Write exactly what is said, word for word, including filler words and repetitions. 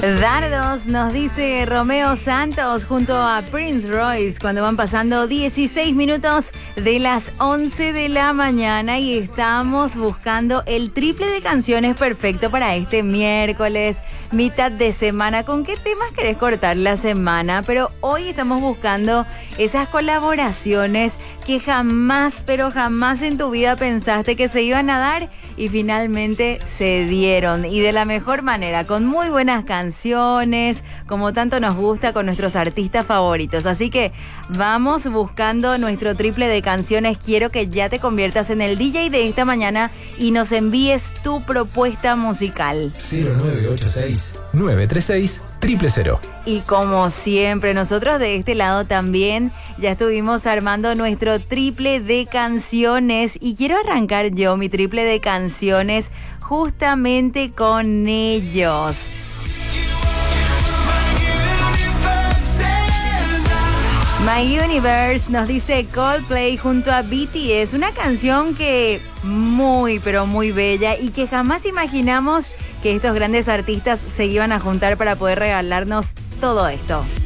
Dardos, nos dice Romeo Santos junto a Prince Royce cuando van pasando dieciséis minutos de las once de la mañana y estamos buscando el triple de canciones perfecto para este miércoles, mitad de semana. ¿Con qué temas querés cortar la semana? Pero hoy estamos buscando esas colaboraciones que jamás, pero jamás en tu vida pensaste que se iban a dar y finalmente se dieron. Y de la mejor manera, con muy buenas canciones, como tanto nos gusta, con nuestros artistas favoritos. Así que vamos buscando nuestro triple de canciones. Quiero que ya te conviertas en el D J de esta mañana y nos envíes tu propuesta musical. cero nueve ocho seis, nueve tres seis, cero cero cero. Y como siempre, nosotros de este lado también ya estuvimos armando nuestro triple de canciones y quiero arrancar yo mi triple de canciones justamente con ellos. My Universe nos dice Coldplay junto a B T S, una canción que muy pero muy bella y que jamás imaginamos que estos grandes artistas se iban a juntar para poder regalarnos todo esto.